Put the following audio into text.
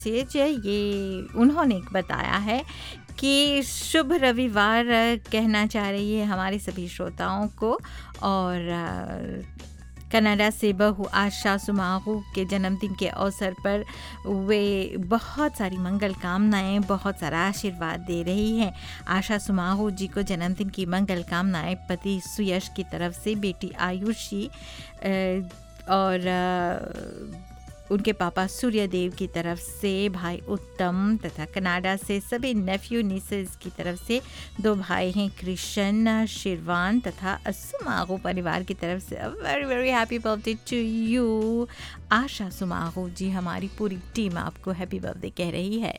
Message ये उन्होंने बताया है कि शुभ रविवार कहना चाह रही है हमारे सभी श्रोताओं को। और कनाडा से बहू आशा सुमाहू के जन्मदिन के अवसर पर वे बहुत सारी मंगल कामनाएं, बहुत सारा आशीर्वाद दे रही हैं। आशा सुमाहू जी को जन्मदिन की मंगल कामनाएं पति सुयश की तरफ से, बेटी आयुषी और उनके पापा सूर्यदेव की तरफ से, भाई उत्तम तथा कनाडा से सभी नेफ्यू नीसेस की तरफ से, 2 भाई हैं कृष्ण, शिरवान तथा सुमाहू परिवार की तरफ से very very happy birthday to you आशा सुमाहू जी। हमारी पूरी टीम आपको हैप्पी बर्थडे कह रही है।